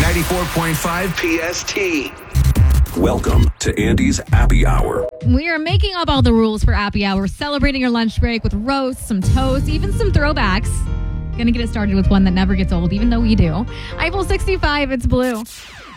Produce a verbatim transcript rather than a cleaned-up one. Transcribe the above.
ninety-four point five P S T. Welcome to Andy's Appy Hour. We are making up all the rules for Appy Hour, celebrating your lunch break with roasts, some toast, even some throwbacks. Gonna get it started with one that never gets old, even though we do. Eiffel sixty-five, it's Blue.